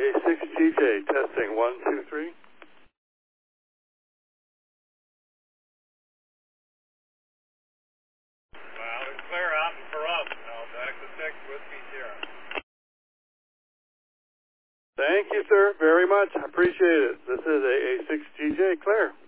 AA6GJ, testing 1, 2, 3. Well, it's clear out for us. Delta 6, Whiskey Sierra. Thank you, sir, very much. I appreciate it. This is AA6GJ, clear.